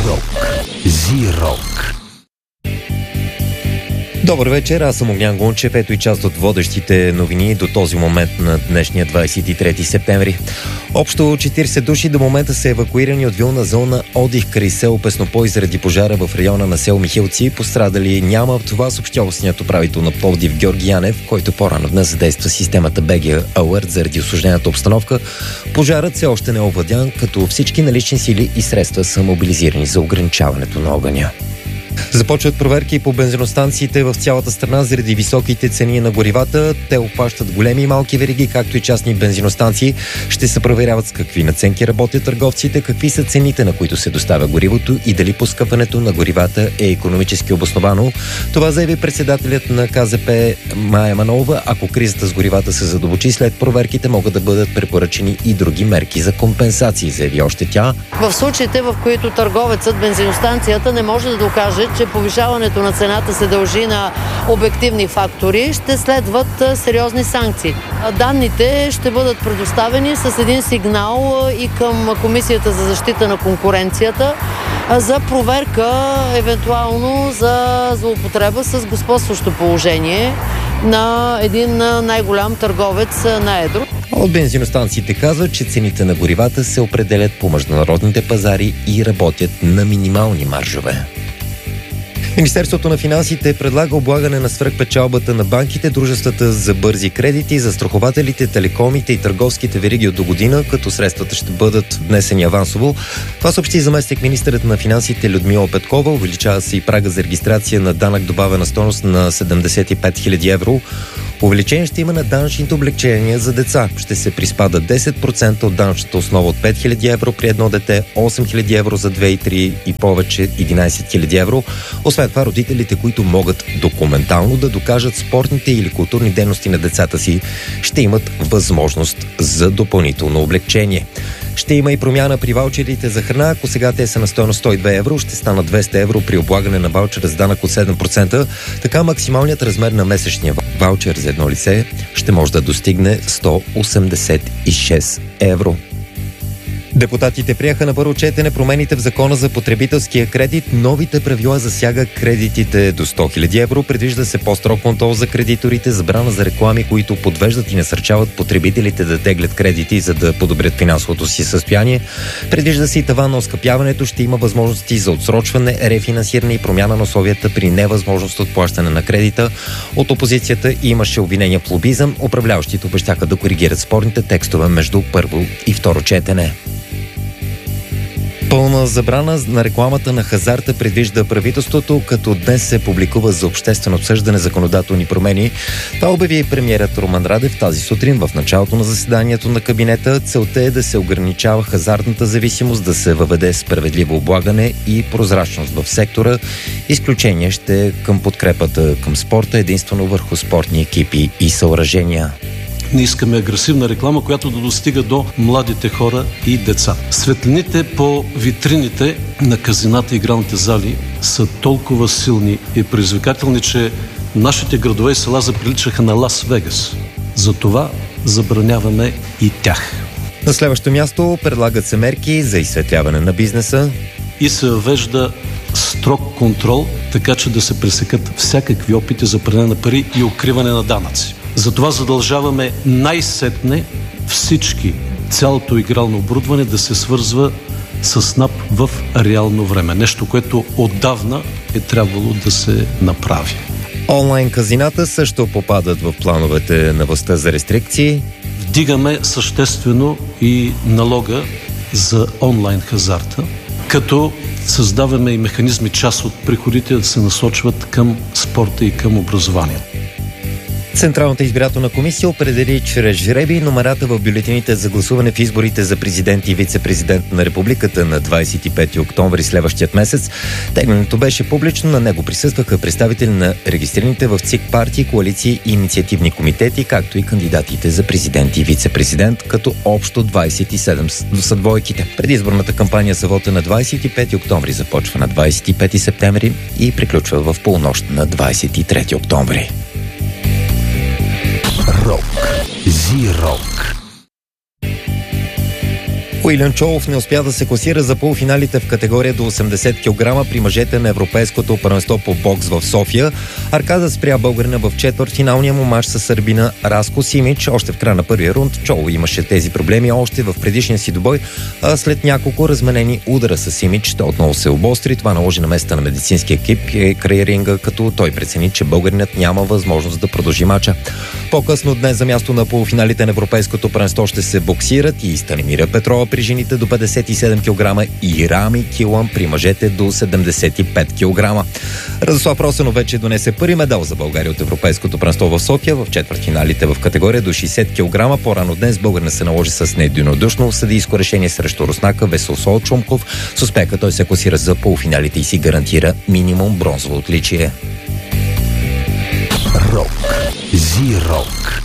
Рок. Зирок. Добър вечер, аз съм Огнян Гунчев. Ето и част от водещите новини до този момент на днешния 23 септември. Общо 40 души до момента са евакуирани от вилна зона отдих край село Песнопой заради пожара в района на село Михилци. Пострадали няма. Това съобщи областният управител на Пловдив Георги Янев, който по-рано днес задейства системата BG Alert заради усложнената обстановка. Пожарът все още не е овладян, като всички налични сили и средства са мобилизирани за ограничаването на огъня. Започват проверки по бензиностанциите в цялата страна заради високите цени на горивата. Те обхващат големи и малки вериги, както и частни бензиностанции. Ще се проверяват с какви наценки работят търговците, какви са цените, на които се доставя горивото и дали поскъпването на горивата е икономически обосновано. Това заяви председателят на КЗП Мая Манолова. Ако кризата с горивата се задълбочи, след проверките могат да бъдат препоръчени и други мерки за компенсации, заяви още тя. В случаите, в които търговецът, бензиностанцията не може да докаже, че повишаването на цената се дължи на обективни фактори, ще следват сериозни санкции. Данните ще бъдат предоставени с един сигнал и към Комисията за защита на конкуренцията за проверка, евентуално за злоупотреба с господстващо положение на един най-голям търговец на едро. От бензиностанциите казват, че цените на горивата се определят по международните пазари и работят на минимални маржове. Министерството на финансите предлага облагане на свръхпечалбата на банките, дружествата за бързи кредити, застрахователите, телекомите и търговските вериги от до година, като средствата ще бъдат внесени авансово. Това съобщи заместник министърът на финансите Людмила Петкова. Увеличава се и прага за регистрация на данък добавена стойност на 75 000 евро. Увеличение ще има на данъчните облекчения за деца. Ще се приспада 10% от данъчната основа от 5 000 евро при едно дете, 8 000 евро за 2 и 3 и повече 11 000 евро. Освен това, родителите, които могат документално да докажат спортните или културни дейности на децата си, ще имат възможност за допълнително облекчение. Ще има и промяна при ваучерите за храна. Ако сега те са на стойност 102 евро, ще станат 200 евро при облагане на ваучера с данък от 7%. Така максималният размер на месечния ваучер за едно лице ще може да достигне 186 евро. Депутатите приеха на първо четене промените в Закона за потребителския кредит. Новите правила засягат кредитите до 100 000 евро. Предвижда се по-строг контрол за кредиторите, забрана за реклами, които подвеждат и насърчават потребителите да теглят кредити, за да подобрят финансовото си състояние. Предвижда се и таван на оскъпяването. Ще има възможности за отсрочване, рефинансиране и промяна на условията при невъзможност от плащане на кредита. От опозицията имаше обвинения в лобизъм. Управляващите обещаха да коригират спорните текстове между първо и второ четене. Пълна забрана на рекламата на хазарта предвижда правителството, като днес се публикува за обществено обсъждане законодателни промени. Това обяви премиерът Румен Радев тази сутрин в началото на заседанието на кабинета. Целта е да се ограничава хазартната зависимост, да се въведе справедливо облагане и прозрачност в сектора. Изключение ще е към подкрепата към спорта, единствено върху спортни екипи и съоръжения. Не искаме агресивна реклама, която да достига до младите хора и деца. Светлините по витрините на казината и игралните зали са толкова силни и предизвикателни, че нашите градове и села заприличаха на Лас Вегас. Затова забраняваме и тях. На следващо място предлагат се мерки за изсветляване на бизнеса. И се въвежда строг контрол, така че да се пресекат всякакви опити за пране на пари и укриване на данъци. Затова задължаваме най-сетне всички, цялото игрално оборудване да се свързва с НАП в реално време. Нещо, което отдавна е трябвало да се направи. Онлайн казината също попадат в плановете на властта за рестрикции. Вдигаме съществено и налога за онлайн хазарта, като създаваме и механизми част от приходите да се насочват към спорта и към образованието. Централната избирателна комисия определи чрез жребий номерата в бюлетините за гласуване в изборите за президент и вице-президент на републиката на 25 октомври следващият месец. Теглянето беше публично, на него присъстваха представители на регистрираните в ЦИК партии, коалиции и инициативни комитети, както и кандидатите за президент и вице-президент, като общо 27 са двойките. Предизборната кампания за вота на 25 октомври започва на 25 септември и приключва в полунощ на 23 октомври. Рок. Зирок. Уилиан Чолов не успя да се класира за полуфиналите в категория до 80 кг при мъжете на Европейското първенство по бокс в София. Аркада спря българина в четвъртфиналния му мач с сърбина Раско Симич. Още в края на първия рунд Чолов имаше тези проблеми още в предишния си двубой, а след няколко разменени удара с Симич той отново се обостри. Това наложи на места на медицински екип и край ринга, като той прецени, че българинът няма възможност да продължи мача. По-късно днес за място на полуфиналите на Европейското първенство ще се боксират и Станимира Петрова при жените до 57 кг и Рами Килан при мъжете до 75 кг. Радослав Росенов вече донесе първи медал за България от Европейското първенство в София в четвъртфиналите в категория до 60 кг. По-рано днес българин се наложи с неединодушно съдийско решение срещу руснака Весел Чумков. С успеха той се класира за полуфиналите и си гарантира минимум бронзово отличие. Рок. Зи-рок.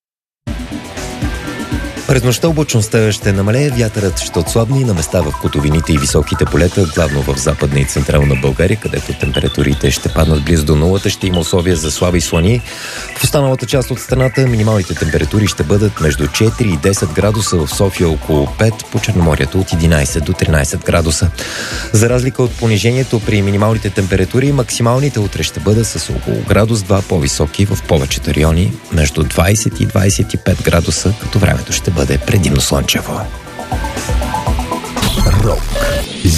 През нощта облачността ще намалее, вятърът ще отслабне и на места в котловините и високите полета, главно в западна и централна България, където температурите ще паднат близо до нулата, ще има условия за слаби слани. В останалата част от страната минималните температури ще бъдат между 4 и 10 градуса, в София около 5, по Черноморието от 11 до 13 градуса. За разлика от понижението при минималните температури, максималните утре ще бъдат с около градус 2 по-високи в повечето райони, между 20 и 25 градуса, като времето ще бъде предимно слънчево. Рок.